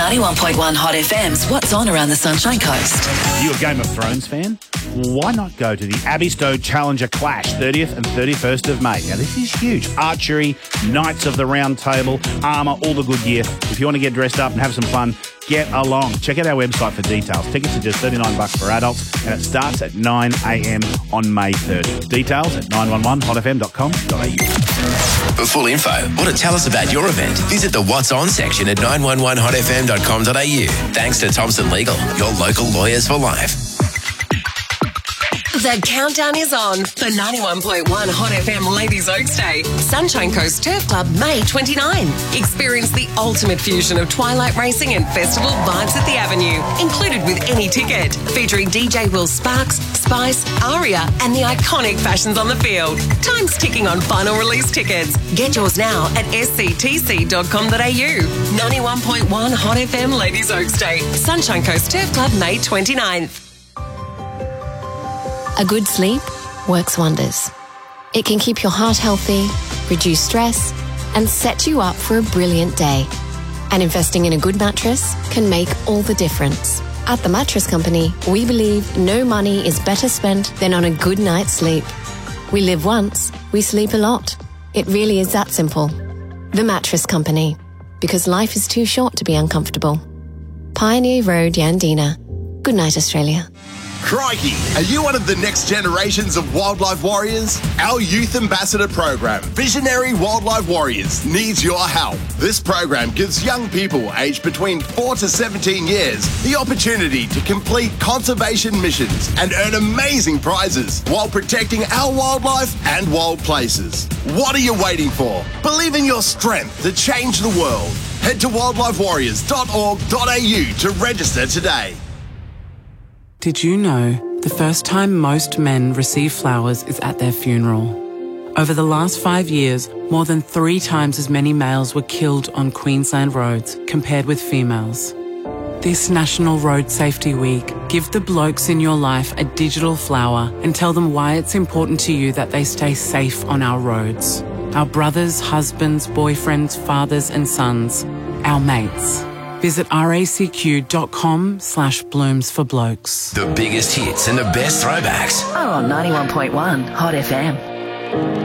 91.1 Hot FM's What's On Around the Sunshine Coast. You a Game of Thrones fan? Why not go to the Abbeystow Challenger Clash, 30th and 31st of May. Now, this is huge. Archery, Knights of the Round Table, armour, all the good gear. If you want to get dressed up and have some fun, get along. Check out our website for details. Tickets are just $39 for adults, and it starts at 9 a.m. on May 3rd. Details at 911hotfm.com.au. For full info or to tell us about your event, visit the What's On section at 911hotfm.com.au. Thanks to Thompson Legal, your local lawyers for life. The countdown is on for 91.1 Hot FM Ladies Oaks Day. Sunshine Coast Turf Club, May 29. Experience the ultimate fusion of twilight racing and festival vibes at the Avenue, included with any ticket. Featuring DJ Will Sparks, Spice, Aria, and the iconic fashions on the field. Time's ticking on final release tickets. Get yours now at sctc.com.au. 91.1 Hot FM Ladies Oaks Day. Sunshine Coast Turf Club, May 29th. A good sleep works wonders. It can keep your heart healthy, reduce stress, and set you up for a brilliant day. And investing in a good mattress can make all the difference. At The Mattress Company, we believe no money is better spent than on a good night's sleep. We live once, we sleep a lot. It really is that simple. The Mattress Company, because life is too short to be uncomfortable. Pioneer Road, Yandina. Good night, Australia. Crikey, are you one of the next generations of wildlife warriors? Our Youth Ambassador program, Visionary Wildlife Warriors, needs your help. This program gives young people aged between 4 to 17 years the opportunity to complete conservation missions and earn amazing prizes while protecting our wildlife and wild places. What are you waiting for? Believe in your strength to change the world. Head to wildlifewarriors.org.au to register today. Did you know the first time most men receive flowers is at their funeral? Over the last 5 years, more than 3 times as many males were killed on Queensland roads compared with females. This National Road Safety Week, give the blokes in your life a digital flower and tell them why it's important to you that they stay safe on our roads. Our brothers, husbands, boyfriends, fathers and sons, our mates. Visit racq.com/blooms for blokes. The biggest hits and the best throwbacks. Oh, 91.1 Hot FM.